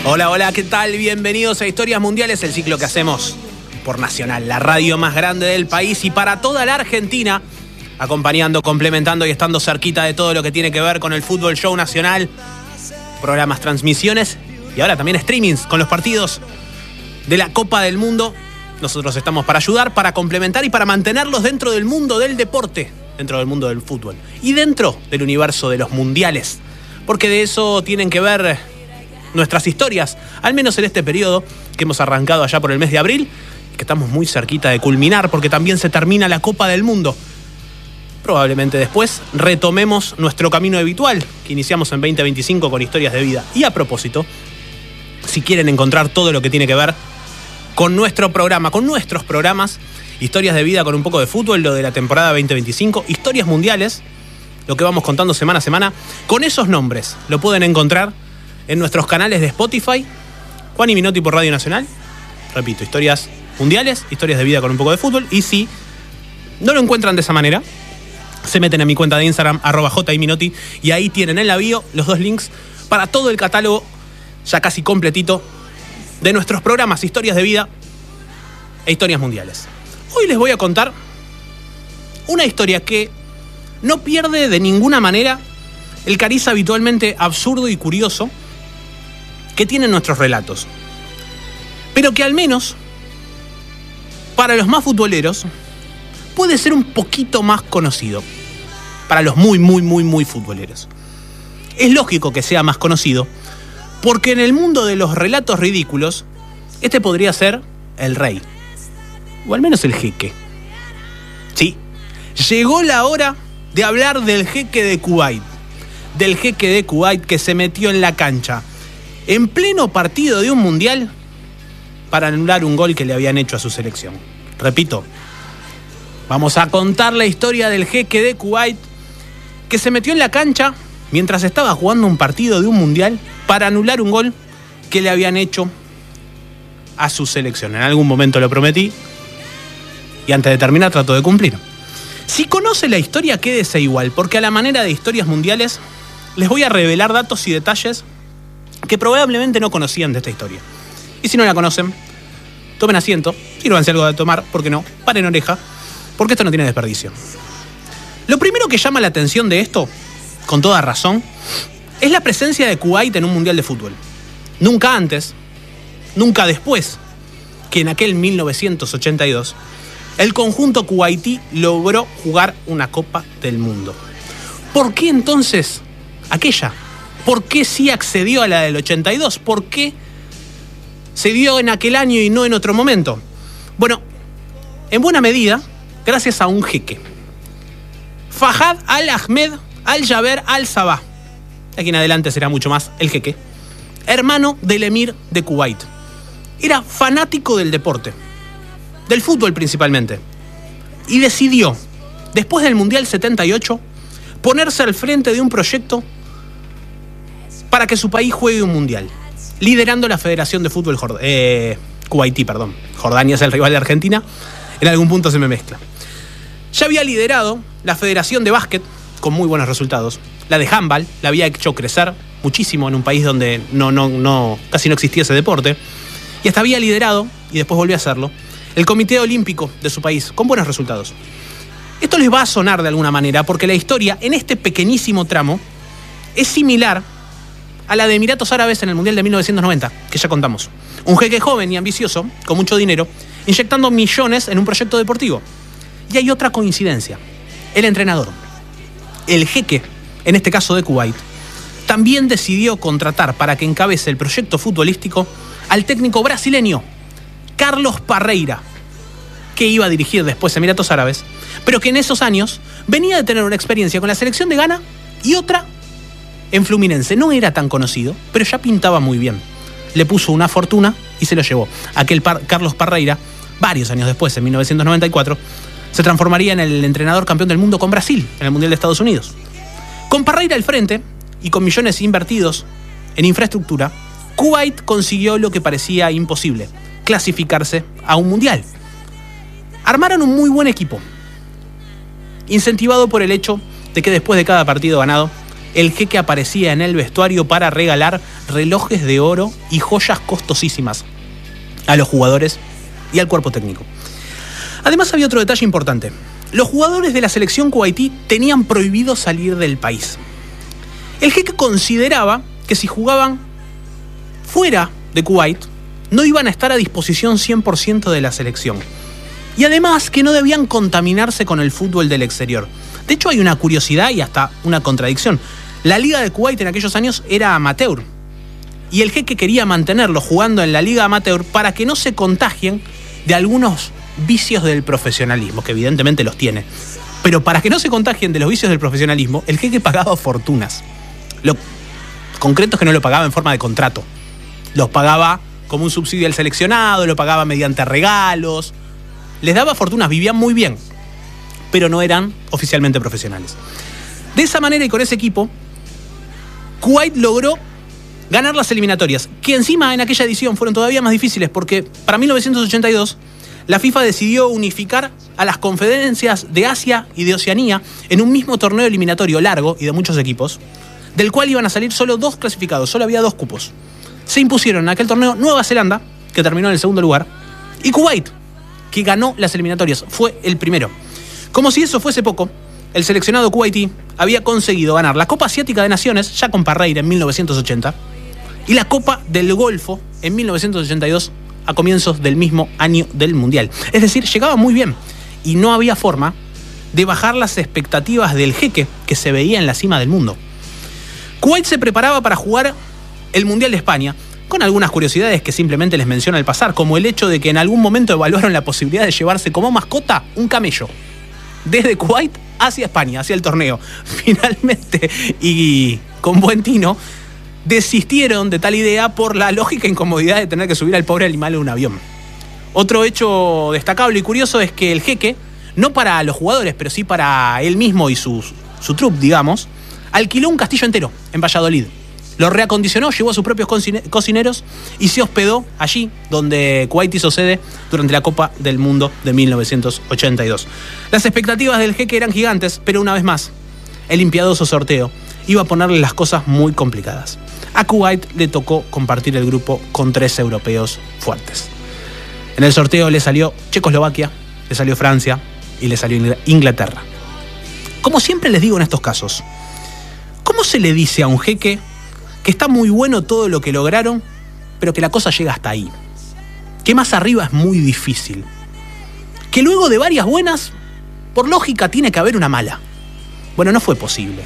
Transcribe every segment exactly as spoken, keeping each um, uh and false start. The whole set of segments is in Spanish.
Hola, hola, ¿qué tal? Bienvenidos a Historias Mundiales, el ciclo que hacemos por Nacional, la radio más grande del país y para toda la Argentina, acompañando, complementando y estando cerquita de todo lo que tiene que ver con el fútbol show nacional, programas, transmisiones y ahora también streamings con los partidos de la Copa del Mundo. Nosotros estamos para ayudar, para complementar y para mantenerlos dentro del mundo del deporte, dentro del mundo del fútbol y dentro del universo de los mundiales, porque de eso tienen que ver nuestras historias, al menos en este periodo que hemos arrancado allá por el mes de abril, que estamos muy cerquita de culminar porque también se termina la Copa del Mundo. Probablemente después retomemos nuestro camino habitual que iniciamos en veinte veinticinco con Historias de Vida. Y a propósito, si quieren encontrar todo lo que tiene que ver con nuestro programa, con nuestros programas, Historias de Vida con un poco de fútbol, lo de la temporada veinte veinticinco, Historias Mundiales, lo que vamos contando semana a semana, con esos nombres lo pueden encontrar en nuestros canales de Spotify, Juan y Minotti por Radio Nacional. Repito, Historias Mundiales, Historias de Vida con un poco de fútbol. Y si no lo encuentran de esa manera, se meten a mi cuenta de Instagram, arroba jiminotti, y ahí tienen en la bio los dos links para todo el catálogo ya casi completito de nuestros programas Historias de Vida e Historias Mundiales. Hoy les voy a contar una historia que no pierde de ninguna manera el cariz habitualmente absurdo y curioso que tienen nuestros relatos, pero que al menos para los más futboleros puede ser un poquito más conocido. Para los muy, muy, muy, muy futboleros. Es lógico que sea más conocido, porque en el mundo de los relatos ridículos, este podría ser el rey. O al menos el jeque. Sí, llegó la hora de hablar del jeque de Kuwait. Del jeque de Kuwait que se metió en la cancha en pleno partido de un mundial para anular un gol que le habían hecho a su selección. Repito, vamos a contar la historia del jeque de Kuwait que se metió en la cancha mientras estaba jugando un partido de un mundial para anular un gol que le habían hecho a su selección. En algún momento lo prometí y antes de terminar trato de cumplir. Si conoce la historia, quédese igual, porque a la manera de Historias Mundiales les voy a revelar datos y detalles que probablemente no conocían de esta historia. Y si no la conocen, tomen asiento, sírvanse algo de tomar, ¿por qué no? Paren oreja, porque esto no tiene desperdicio. Lo primero que llama la atención de esto, con toda razón, es la presencia de Kuwait en un mundial de fútbol. Nunca antes, nunca después, que en aquel mil novecientos ochenta y dos, el conjunto kuwaití logró jugar una Copa del Mundo. ¿Por qué entonces aquella? ¿Por qué sí accedió a la del ochenta y dos? ¿Por qué se dio en aquel año y no en otro momento? Bueno, en buena medida, gracias a un jeque. Fahad al-Ahmed al-Jaber al-Sabah. De aquí en adelante será mucho más el jeque. Hermano del emir de Kuwait. Era fanático del deporte. Del fútbol principalmente. Y decidió, después del Mundial setenta y ocho, ponerse al frente de un proyecto para que su país juegue un mundial, liderando la Federación de Fútbol Jord- eh, Kuwaití, perdón. Jordania es el rival de Argentina. En algún punto se me mezcla. Ya había liderado la Federación de Básquet con muy buenos resultados. La de handball la había hecho crecer muchísimo en un país donde no, no, no, casi no existía ese deporte. Y hasta había liderado, y después volvió a hacerlo, el Comité Olímpico de su país, con buenos resultados. Esto les va a sonar de alguna manera, porque la historia en este pequeñísimo tramo es similar a la de Emiratos Árabes en el Mundial de mil novecientos noventa, que ya contamos. Un jeque joven y ambicioso, con mucho dinero, inyectando millones en un proyecto deportivo. Y hay otra coincidencia. El entrenador, el jeque, en este caso de Kuwait, también decidió contratar para que encabece el proyecto futbolístico al técnico brasileño Carlos Parreira, que iba a dirigir después Emiratos Árabes, pero que en esos años venía de tener una experiencia con la selección de Ghana y otra en Fluminense. No era tan conocido, pero ya pintaba muy bien. Le puso una fortuna y se lo llevó. Aquel Par- Carlos Parreira, varios años después, en mil novecientos noventa y cuatro, se transformaría en el entrenador campeón del mundo con Brasil, en el Mundial de Estados Unidos. Con Parreira al frente y con millones invertidos en infraestructura, Kuwait consiguió lo que parecía imposible: clasificarse a un mundial. Armaron un muy buen equipo, incentivado por el hecho de que después de cada partido ganado el jeque aparecía en el vestuario para regalar relojes de oro y joyas costosísimas a los jugadores y al cuerpo técnico. Además había otro detalle importante. Los jugadores de la selección kuwaití tenían prohibido salir del país. El jeque consideraba que si jugaban fuera de Kuwait, no iban a estar a disposición cien por ciento de la selección. Y además que no debían contaminarse con el fútbol del exterior. De hecho hay una curiosidad y hasta una contradicción. La liga de Kuwait en aquellos años era amateur. Y el jeque quería mantenerlos jugando en la liga amateur para que no se contagien de algunos vicios del profesionalismo, que evidentemente los tiene. Pero para que no se contagien de los vicios del profesionalismo, el jeque pagaba fortunas. Lo concreto es que no lo pagaba en forma de contrato. Los pagaba como un subsidio al seleccionado, lo pagaba mediante regalos. Les daba fortunas, vivían muy bien, pero no eran oficialmente profesionales. De esa manera y con ese equipo, Kuwait logró ganar las eliminatorias, que encima en aquella edición fueron todavía más difíciles, porque para mil novecientos ochenta y dos la FIFA decidió unificar a las conferencias de Asia y de Oceanía en un mismo torneo eliminatorio largo y de muchos equipos, del cual iban a salir solo dos clasificados, solo había dos cupos. Se impusieron en aquel torneo Nueva Zelanda, que terminó en el segundo lugar, y Kuwait, que ganó las eliminatorias, fue el primero. Como si eso fuese poco, el seleccionado kuwaití había conseguido ganar la Copa Asiática de Naciones, ya con Parreira en mil novecientos ochenta, y la Copa del Golfo en mil novecientos ochenta y dos, a comienzos del mismo año del Mundial. Es decir, llegaba muy bien, y no había forma de bajar las expectativas del jeque que se veía en la cima del mundo. Kuwait se preparaba para jugar el Mundial de España, con algunas curiosidades que simplemente les menciono al pasar, como el hecho de que en algún momento evaluaron la posibilidad de llevarse como mascota un camello desde Kuwait hacia España, hacia el torneo. Finalmente, y con buen tino, desistieron de tal idea por la lógica incomodidad de tener que subir al pobre animal en un avión. Otro hecho destacable y curioso es que el jeque, no para los jugadores, pero sí para él mismo y su, su troupe, digamos, alquiló un castillo entero en Valladolid. Lo reacondicionó, llevó a sus propios cocineros y se hospedó allí donde Kuwait hizo sede durante la Copa del Mundo de mil novecientos ochenta y dos. Las expectativas del jeque eran gigantes, pero una vez más, el impiadoso sorteo iba a ponerle las cosas muy complicadas. A Kuwait le tocó compartir el grupo con tres europeos fuertes. En el sorteo le salió Checoslovaquia, le salió Francia y le salió Inglaterra. Como siempre les digo en estos casos, ¿cómo se le dice a un jeque que está muy bueno todo lo que lograron, pero que la cosa llega hasta ahí? Que más arriba es muy difícil. Que luego de varias buenas, por lógica tiene que haber una mala. Bueno, no fue posible.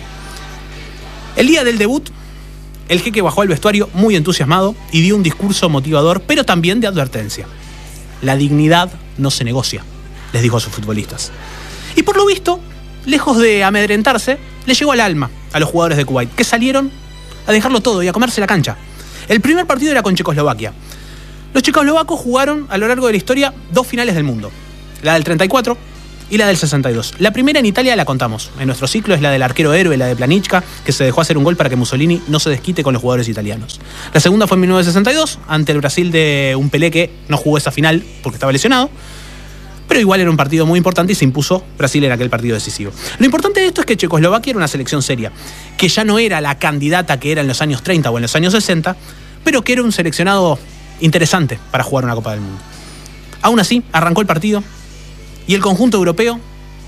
El día del debut, el jeque bajó al vestuario muy entusiasmado y dio un discurso motivador, pero también de advertencia. La dignidad no se negocia, les dijo a sus futbolistas. Y por lo visto, lejos de amedrentarse, le llegó al alma a los jugadores de Kuwait, que salieron a dejarlo todo y a comerse la cancha. El primer partido era con Checoslovaquia. Los checoslovacos jugaron a lo largo de la historia dos finales del mundo. La del treinta y cuatro y la del sesenta y dos. La primera en Italia la contamos. En nuestro ciclo es la del arquero héroe, la de Planichka, que se dejó hacer un gol para que Mussolini no se desquite con los jugadores italianos. La segunda fue en mil novecientos sesenta y dos, ante el Brasil de un Pelé que no jugó esa final porque estaba lesionado. Pero igual era un partido muy importante y se impuso Brasil en aquel partido decisivo. Lo importante de esto es que Checoslovaquia era una selección seria, que ya no era la candidata que era en los años treinta o en los años sesenta, pero que era un seleccionado interesante para jugar una Copa del Mundo. Aún así, arrancó el partido y el conjunto europeo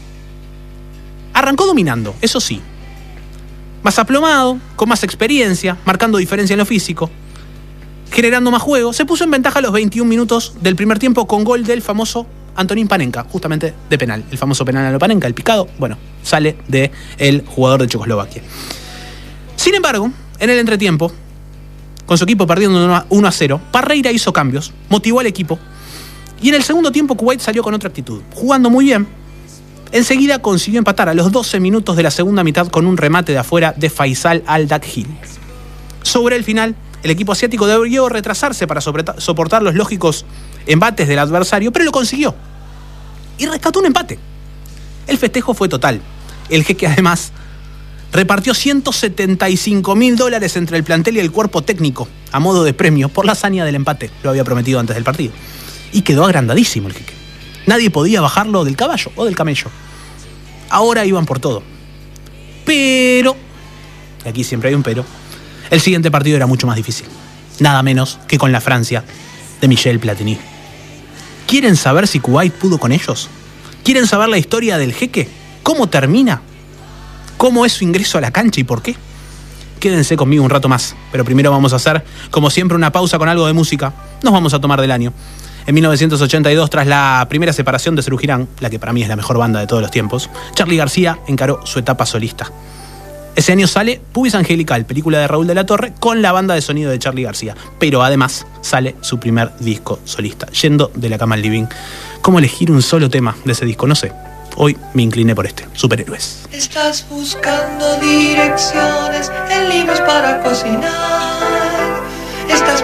arrancó dominando, eso sí. Más aplomado, con más experiencia, marcando diferencia en lo físico, generando más juego, se puso en ventaja a los veintiún minutos del primer tiempo con gol del famoso Antonín Panenka, justamente de penal. El famoso penal a Panenka, el picado, bueno, sale del jugador de Checoslovaquia. Sin embargo, en el entretiempo, con su equipo perdiendo uno a cero, Parreira hizo cambios, motivó al equipo, y en el segundo tiempo Kuwait salió con otra actitud, jugando muy bien. Enseguida consiguió empatar a los doce minutos de la segunda mitad con un remate de afuera de Faisal Al-Dakhil. Sobre el final, el equipo asiático debió retrasarse para soportar los lógicos embates del adversario, pero lo consiguió. Y rescató un empate. El festejo fue total. El jeque además repartió ciento setenta y cinco mil dólares entre el plantel y el cuerpo técnico a modo de premio por la hazaña del empate. Lo había prometido antes del partido. Y quedó agrandadísimo el jeque. Nadie podía bajarlo del caballo o del camello. Ahora iban por todo. Pero y aquí siempre hay un pero, el siguiente partido era mucho más difícil. Nada menos que con la Francia de Michel Platini. ¿Quieren saber si Kuwait pudo con ellos? ¿Quieren saber la historia del jeque? ¿Cómo termina? ¿Cómo es su ingreso a la cancha y por qué? Quédense conmigo un rato más, pero primero vamos a hacer, como siempre, una pausa con algo de música. Nos vamos a tomar del año. En mil novecientos ochenta y dos, tras la primera separación de Serú Girán, la que para mí es la mejor banda de todos los tiempos, Charly García encaró su etapa solista. Ese año sale Pubis Angelical, película de Raúl de la Torre, con la banda de sonido de Charly García. Pero además sale su primer disco solista, Yendo de la cama al living. ¿Cómo elegir un solo tema de ese disco? No sé. Hoy me incliné por este, Superhéroes. Estás buscando direcciones en libros para cocinar. Estás